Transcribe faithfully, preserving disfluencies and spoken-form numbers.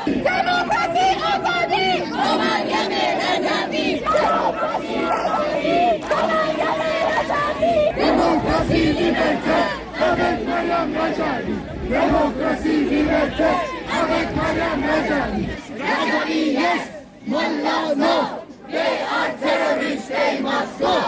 Democracy, azadi, Romanya'nın Recadi. Democracy, azadi, Romanya'nın Recadi. Democracy, liberté, avec Mariam Rajadi. Democracy, liberté, avec Mariam Rajadi. Rajadi, yes, Mullah, no. They are terrorists, they must go.